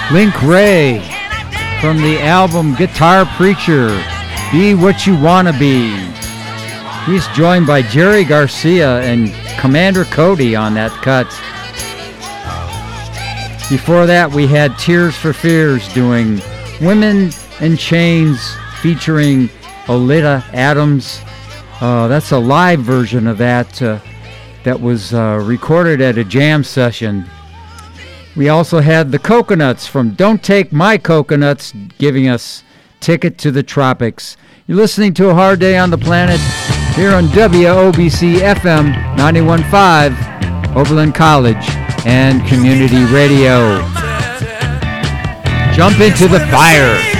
Link Wray from the album Guitar Preacher, Be What You Wanna Be. He's joined by Jerry Garcia and Commander Cody on that cut. Before that, we had Tears for Fears doing Women in Chains featuring Oleta Adams. That's a live version of that that was recorded at a jam session. We also had the Coconuts from Don't Take My Coconuts giving us Ticket to the Tropics. You're listening to A Hard Day on the Planet here on WOBC FM 91.5, Oberlin College and Community Radio. Jump into the fire.